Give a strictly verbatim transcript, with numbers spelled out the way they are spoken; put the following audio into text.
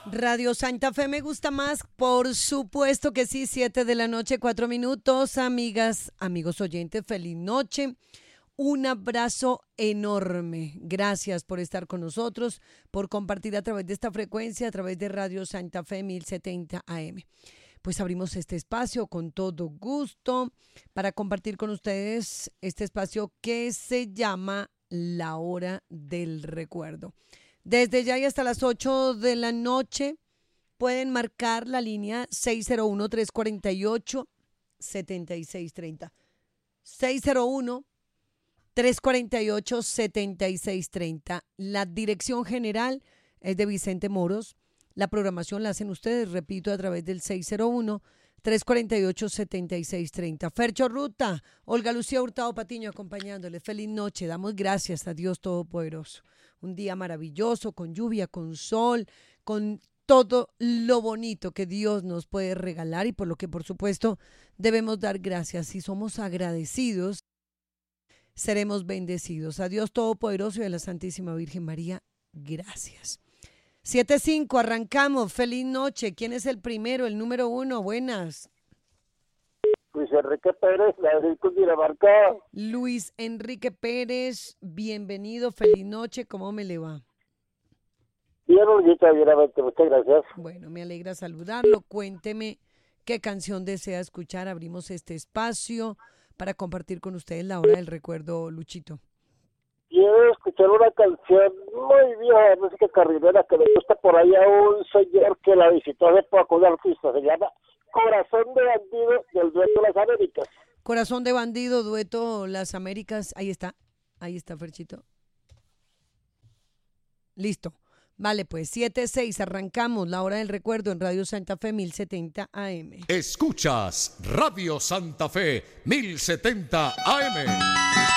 Radio Santa Fe me gusta más, por supuesto que sí, siete de la noche, cuatro minutos. Amigas, amigos oyentes, feliz noche. Un abrazo enorme. Gracias por estar con nosotros, por compartir a través de esta frecuencia, a través de Radio Santa Fe mil setenta A M. Pues abrimos este espacio con todo gusto para compartir con ustedes este espacio que se llama La Hora del Recuerdo. Desde ya y hasta las ocho de la noche pueden marcar la línea seis cero uno, tres cuatro ocho, siete seis tres cero. seis cero uno, tres cuatro ocho, siete seis tres cero. La dirección general es de Vicente Moros. La programación la hacen ustedes, repito, a través del seis cero uno, tres cuatro ocho, siete seis tres cero. Fercho Ruta, Olga Lucía Hurtado Patiño acompañándoles. Feliz noche. Damos gracias a Dios Todopoderoso. Un día maravilloso, con lluvia, con sol, con todo lo bonito que Dios nos puede regalar y por lo que, por supuesto, debemos dar gracias. Si somos agradecidos, seremos bendecidos. A Dios Todopoderoso y a la Santísima Virgen María, gracias. siete cinco, arrancamos. Feliz noche. ¿Quién es el primero, el número uno? Buenas. Luis Enrique Pérez, la de Cundinamarca. Luis Enrique Pérez, bienvenido, feliz noche, ¿cómo me le va? Bien, Olguita, bienamente, muchas gracias. Bueno, me alegra saludarlo, cuénteme qué canción desea escuchar, abrimos este espacio para compartir con ustedes la hora del recuerdo, Luchito. Quiero escuchar una canción muy vieja de música carrilera que me gusta por ahí a un señor que la visitó hace poco, un artista, se llama Corazón de Bandido del dueto Las Américas. Corazón de Bandido, dueto Las Américas, ahí está, ahí está Ferchito. Listo, vale pues, siete seis, arrancamos la hora del recuerdo en Radio Santa Fe mil setenta A M. Escuchas Radio Santa Fe mil setenta A M.